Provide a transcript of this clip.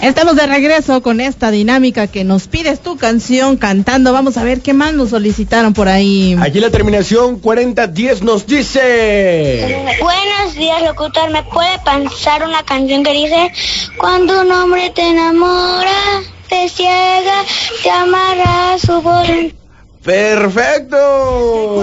Estamos de regreso con esta dinámica que nos pides tu canción cantando. Vamos a ver qué más nos solicitaron por ahí. Aquí la terminación 4010 nos dice: Buenos días, locutor. ¿Me puede pasar una canción que dice: cuando un hombre te enamora, te ciega, te amarra a su voluntad? ¡Perfecto!